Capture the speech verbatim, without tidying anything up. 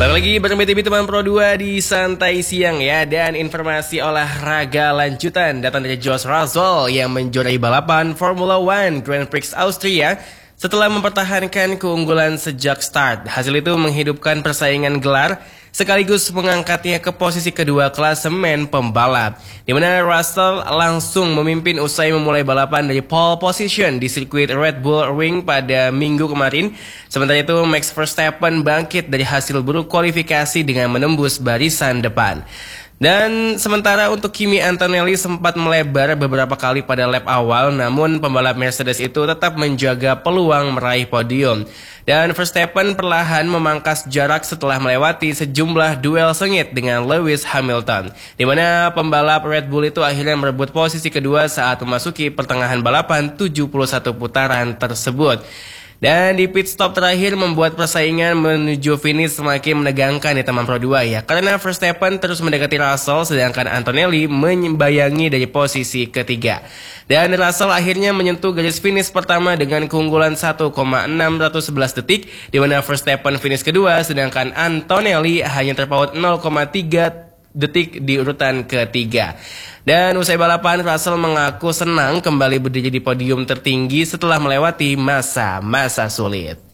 Balik lagi bersama B T V teman Pro dua di Santai Siang ya. Dan informasi olahraga lanjutan datang dari George Russell yang menjuarai balapan Formula One Grand Prix Austria setelah mempertahankan keunggulan sejak start. Hasil itu menghidupkan persaingan gelar sekaligus mengangkatnya ke posisi kedua klasemen pembalap, di mana Russell langsung memimpin usai memulai balapan dari pole position di sirkuit Red Bull Ring pada minggu kemarin. Sementara itu Max Verstappen bangkit dari hasil buruk kualifikasi dengan menembus barisan depan. Dan sementara untuk Kimi Antonelli sempat melebar beberapa kali pada lap awal, namun pembalap Mercedes itu tetap menjaga peluang meraih podium. Dan Verstappen perlahan memangkas jarak setelah melewati sejumlah duel sengit dengan Lewis Hamilton, di mana pembalap Red Bull itu akhirnya merebut posisi kedua saat memasuki pertengahan balapan tujuh puluh satu putaran tersebut. Dan di pit stop terakhir membuat persaingan menuju finish semakin menegangkan di teman Pro dua ya. Karena Verstappen terus mendekati Russell sedangkan Antonelli membayangi dari posisi ketiga. Dan Russell akhirnya menyentuh garis finish pertama dengan keunggulan satu koma enam satu satu detik, di mana Verstappen finish kedua sedangkan Antonelli hanya terpaut nol koma tiga detik di urutan ketiga. Dan usai balapan, Russell mengaku senang kembali berdiri di podium tertinggi setelah melewati masa-masa sulit.